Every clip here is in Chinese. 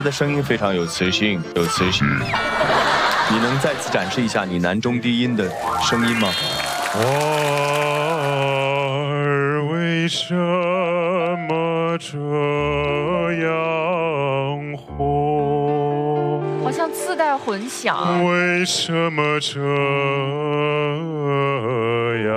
的声音非常有磁性，有磁性。你能再次展示一下你男中低音的声音吗？ 花儿为什么这样红？ 好像自带混响。 为什么这样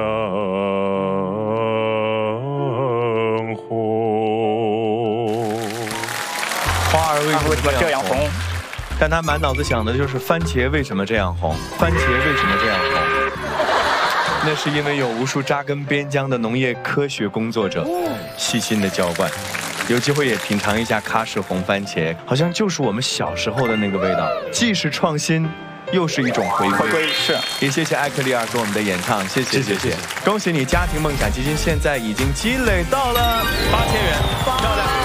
红？ 花儿为什么这样红？ 但他满脑子想的就是番茄为什么这样红？番茄为什么这样红？那是因为有无数扎根边疆的农业科学工作者细心的浇灌。有机会也品尝一下喀什红番茄，好像就是我们小时候的那个味道，既是创新，又是一种回归。 是， 也谢谢艾克利尔给我们的演唱，谢谢。恭喜你，家庭梦想基金现在已经积累到了8000元，漂亮。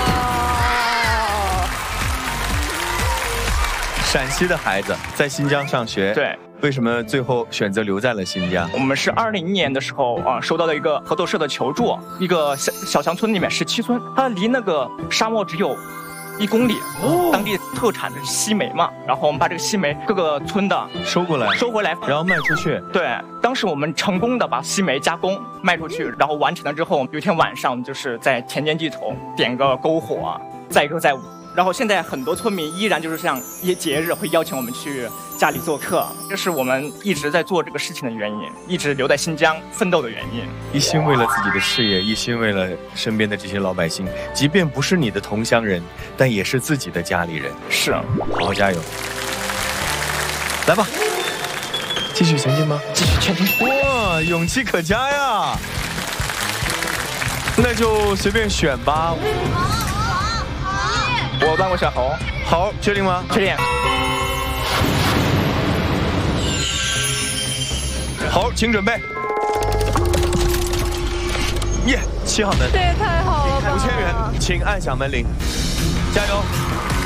陕西的孩子在新疆上学， 对， 为什么最后选择留在了新疆？ 我们是2001年的时候收到了一个合作社的求助，一个小乡村里面17村，它离那个沙漠只有1公里，当地特产的是西梅嘛，然后我们把这个西梅各个村的收回来， 然后卖出去。 对，当时我们成功的把西梅加工卖出去，然后完成了之后，有一天晚上就是在田间地头点个篝火，载歌载舞。 然后现在很多村民依然就是像一些节日会邀请我们去家里做客，这是我们一直在做这个事情的原因，一直留在新疆奋斗的原因。 一心为了自己的事业，一心为了身边的这些老百姓，即便不是你的同乡人，但也是自己的家里人。 是， 好好加油！来吧，继续前进吗？ 继续前进。 哇，勇气可嘉呀！那就随便选吧。 我帮我选猴， 好，确定吗？ 确定。 好，请准备。耶，7号门， 这也太好了吧！ 5000元，请按响门铃，加油！